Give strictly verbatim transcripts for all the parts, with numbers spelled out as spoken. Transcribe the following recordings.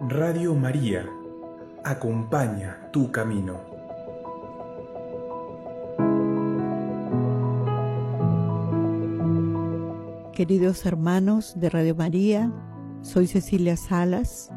Radio María acompaña tu camino. Queridos hermanos de Radio María, soy Cecilia Salas.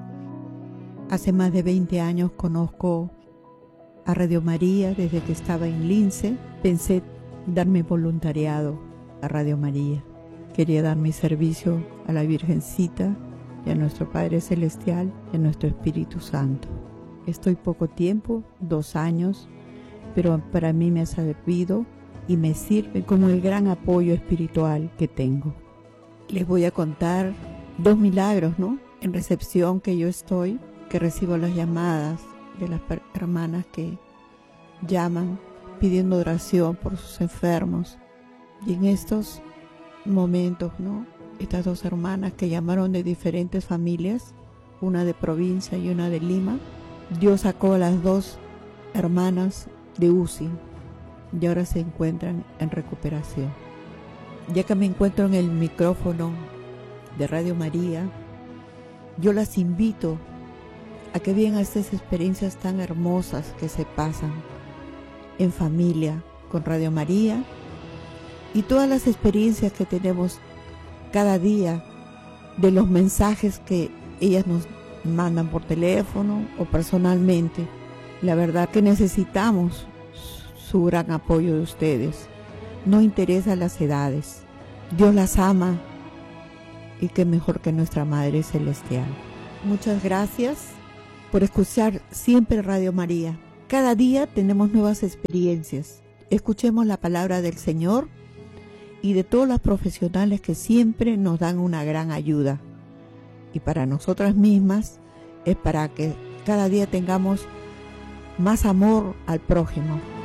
Hace más de veinte años conozco a Radio María desde que estaba en Lince. Pensé darme voluntariado a Radio María. Quería dar mi servicio a la Virgencita y a nuestro Padre Celestial y a nuestro Espíritu Santo. Estoy poco tiempo, dos años, pero para mí me ha servido y me sirve como el gran apoyo espiritual que tengo. Les voy a contar dos milagros, ¿no? En recepción que yo estoy, que recibo las llamadas de las hermanas que llaman pidiendo oración por sus enfermos. Y en estos momentos, ¿no? Estas dos hermanas que llamaron de diferentes familias, una de provincia y una de Lima, Dios sacó a las dos hermanas de U C I y ahora se encuentran en recuperación. Ya que me encuentro en el micrófono de Radio María, yo las invito a que vean estas experiencias tan hermosas que se pasan en familia con Radio María y todas las experiencias que tenemos cada día de los mensajes que ellas nos mandan por teléfono o personalmente. La verdad que necesitamos su gran apoyo de ustedes. No interesa las edades. Dios las ama y qué mejor que nuestra Madre Celestial. Muchas gracias por escuchar siempre Radio María. Cada día tenemos nuevas experiencias. Escuchemos la palabra del Señor y de todos los profesionales que siempre nos dan una gran ayuda. Y para nosotras mismas es para que cada día tengamos más amor al prójimo.